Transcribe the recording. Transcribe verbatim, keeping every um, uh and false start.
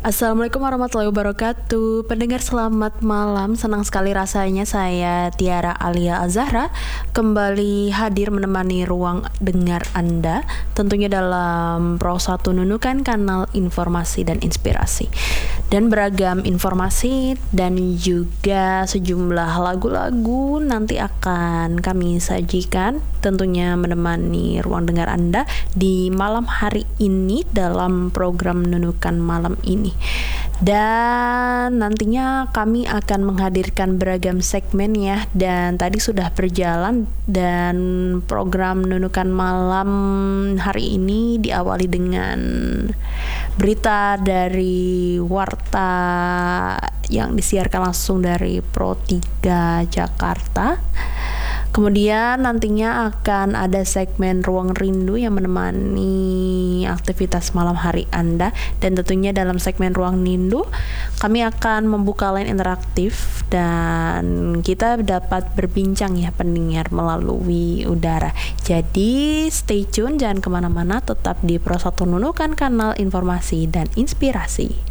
Assalamualaikum warahmatullahi wabarakatuh. Pendengar selamat malam. Senang sekali rasanya saya Tiara Alia Azahra kembali hadir menemani ruang dengar Anda, tentunya dalam Pro satu Nunukan, kanal informasi dan inspirasi. Dan beragam informasi dan juga sejumlah lagu-lagu nanti akan kami sajikan, tentunya menemani ruang dengar Anda di malam hari ini dalam program Nunukan malam ini. Dan nantinya kami akan menghadirkan beragam segmen ya. Dan tadi sudah berjalan, dan program Nunukan malam hari ini diawali dengan berita dari Warta yang disiarkan langsung dari Pro tiga Jakarta. Kemudian nantinya akan ada segmen Ruang Rindu yang menemani aktivitas malam hari Anda. Dan tentunya dalam segmen Ruang Rindu kami akan membuka line interaktif dan kita dapat berbincang ya pendengar melalui udara. Jadi stay tune, jangan kemana-mana, tetap di Pro satu Nunukan, kanal informasi dan inspirasi.